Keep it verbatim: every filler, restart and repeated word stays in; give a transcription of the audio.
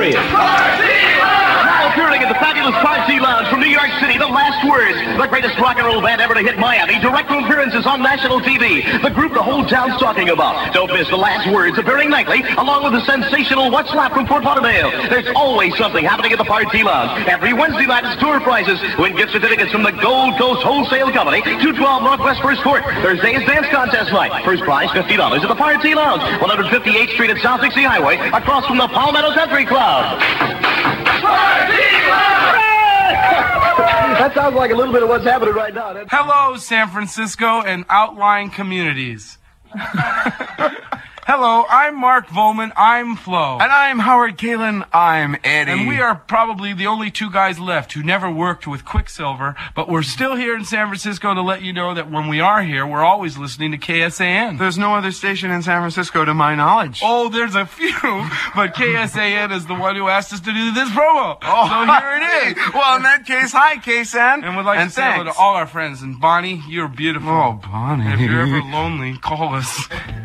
period. Now appearing in the fabulous Party Lounge from New York City, The Last Words, the greatest rock and roll band ever to hit Miami. Direct appearances on national T V. The group the whole town's talking about. Don't miss The Last Words, appearing nightly, along with the sensational What's Lap from Fort Lauderdale. There's always something happening at the Party Lounge. Every Wednesday night is tour prizes. Win gift certificates from the Gold Coast Wholesale Company, two twelve Northwest First Court. Thursday is dance contest night. First prize, fifty dollars at the Party Lounge, one fifty-eighth Street at South Dixie Highway, across from the Palmetto Country Club. Party Lounge! That sounds like a little bit of what's happening right now. Hello, San Francisco and outlying communities. Hello, I'm Mark Volman, I'm Flo. And I'm Howard Kalin, I'm Eddie. And we are probably the only two guys left who never worked with Quicksilver, but we're still here in San Francisco to let you know that when we are here, we're always listening to K S A N. There's no other station in San Francisco to my knowledge. Oh, there's a few, but K S A N is the one who asked us to do this promo. Oh, so here it is. Well, in that case, hi, K S A N. And we'd like and to say hello to all our friends. And Bonnie, you're beautiful. Oh, Bonnie. And if you're ever lonely, call us.